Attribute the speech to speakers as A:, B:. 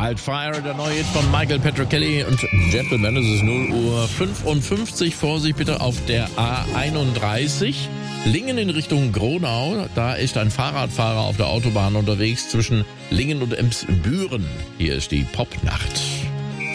A: Wildfire, der neue Hit von Michael Petrocelli und Gentleman. Es ist 0 Uhr 55. Vorsicht bitte auf der A31. Lingen in Richtung Gronau. Da ist ein Fahrradfahrer auf der Autobahn unterwegs zwischen Lingen und Emsbüren. Hier ist die Popnacht.